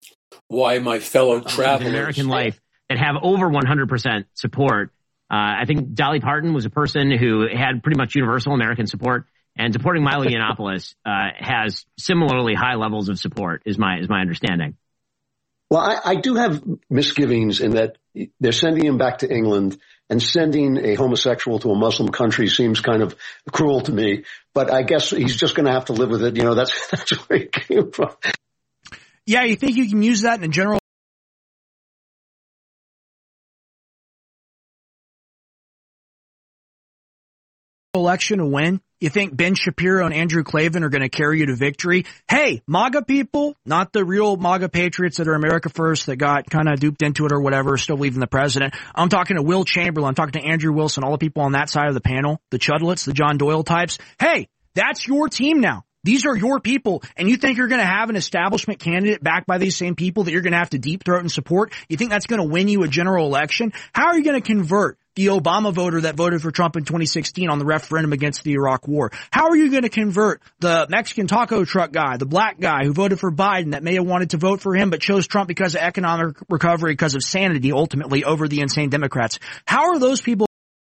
Why my fellow travelers. American Life that have over 100% support. I think Dolly Parton was a person who had pretty much universal American support, and supporting Milo Yiannopoulos has similarly high levels of support, is my understanding. Well, I do have misgivings in that they're sending him back to England, and sending a homosexual to a Muslim country seems kind of cruel to me. But I guess he's just going to have to live with it. You know, that's where he came from. Yeah, you think you can use that in a general election to win? You think Ben Shapiro and Andrew Klavan are going to carry you to victory? Hey, MAGA people, not the real MAGA patriots that are America First that got kind of duped into it or whatever, still believe in the president. I'm talking to Will Chamberlain. I'm talking to Andrew Wilson, all the people on that side of the panel, the Chudlets, the John Doyle types. Hey, that's your team now. These are your people, and you think you're going to have an establishment candidate backed by these same people that you're going to have to deep throat and support? You think that's going to win you a general election? How are you going to convert the Obama voter that voted for Trump in 2016 on the referendum against the Iraq War? How are you going to convert the Mexican taco truck guy, the black guy who voted for Biden that may have wanted to vote for him but chose Trump because of economic recovery, because of sanity ultimately over the insane Democrats? How are those people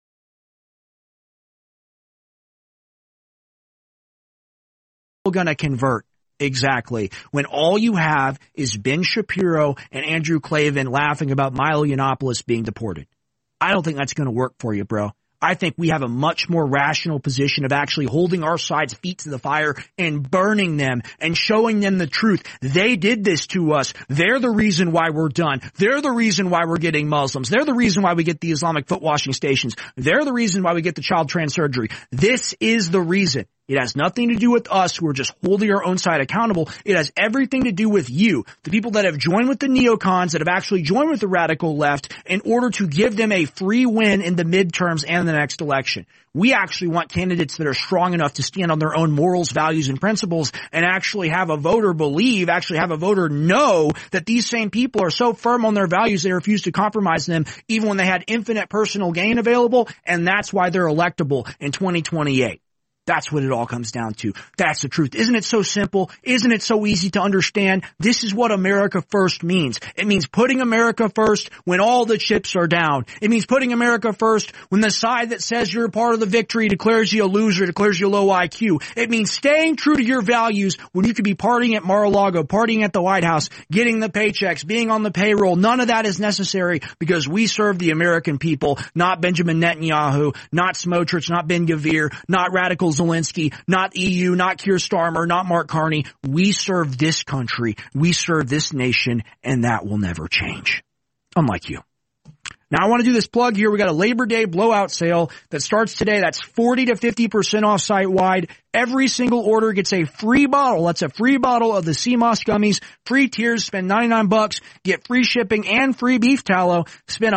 going to convert? Exactly. When all you have is Ben Shapiro and Andrew Klavan laughing about Milo Yiannopoulos being deported. I don't think that's going to work for you, bro. I think we have a much more rational position of actually holding our side's feet to the fire and burning them and showing them the truth. They did this to us. They're the reason why we're done. They're the reason why we're getting Muslims. They're the reason why we get the Islamic foot washing stations. They're the reason why we get the child trans surgery. This is the reason. It has nothing to do with us who are just holding our own side accountable. It has everything to do with you, the people that have joined with the neocons, that have actually joined with the radical left in order to give them a free win in the midterms and the next election. We actually want candidates that are strong enough to stand on their own morals, values, and principles and actually have a voter believe, actually have a voter know that these same people are so firm on their values they refuse to compromise them even when they had infinite personal gain available, and that's why they're electable in 2028. That's what it all comes down to. That's the truth. Isn't it so simple? Isn't it so easy to understand? This is what America First means. It means putting America first when all the chips are down. It means putting America first when the side that says you're a part of the victory declares you a loser, declares you low IQ. It means staying true to your values when you could be partying at Mar-a-Lago, partying at the White House, getting the paychecks, being on the payroll. None of that is necessary because we serve the American people, not Benjamin Netanyahu, not Smotrich, not Ben-Gvir, not radical Zelensky, not EU, not Keir Starmer, not Mark Carney. We serve this country. We serve this nation, and that will never change. Unlike you. Now, I want to do this plug here. We got a Labor Day blowout sale that starts today. That's 40 to 50% off site-wide. Every single order gets a free bottle. That's a free bottle of the Sea Moss gummies. Free tiers. Spend $99. Get free shipping and free beef tallow. Spend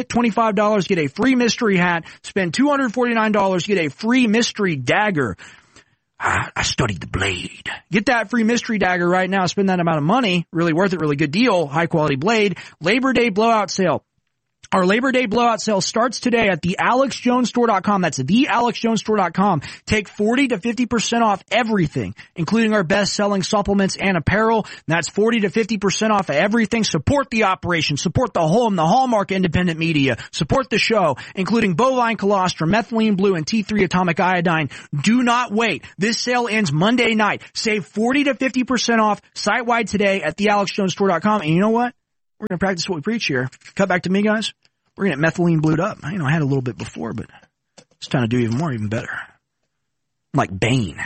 $125. Get a free mystery hat. Spend $249. Get a free mystery dagger. I studied the blade. Get that free mystery dagger right now. Spend that amount of money. Really worth it. Really good deal. High quality blade. Labor Day blowout sale. Our Labor Day blowout sale starts today at thealexjonesstore.com. That's thealexjonesstore.com. Take 40 to 50% off everything, including our best-selling supplements and apparel. And that's 40 to 50% off everything. Support the operation. Support the home, the Hallmark independent media. Support the show, including bovine colostrum, methylene blue, and T3 atomic iodine. Do not wait. This sale ends Monday night. Save 40 to 50% off site-wide today at thealexjonesstore.com. And you know what? We're going to practice what we preach here. Cut back to me, guys. We're going to get methylene blued up. I had a little bit before, but it's time to do even more, even better. I'm like Bane.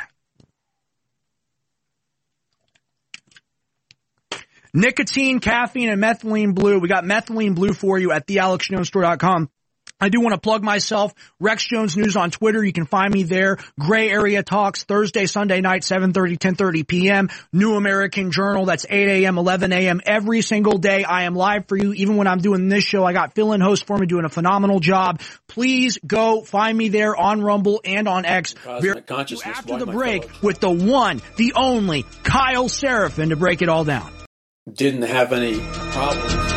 Nicotine, caffeine, and methylene blue. We got methylene blue for you at thealexjonesstore.com. I do want to plug myself. Rex Jones News on Twitter. You can find me there. Gray Area Talks Thursday, Sunday night, 7:30, 10:30 p.m. New American Journal. That's 8 a.m., 11 a.m. every single day. I am live for you. Even when I'm doing this show, I got fill-in host for me doing a phenomenal job. Please go find me there on Rumble and on X. After the break with the one, the only Kyle Seraphin to break it all down. Didn't have any problems.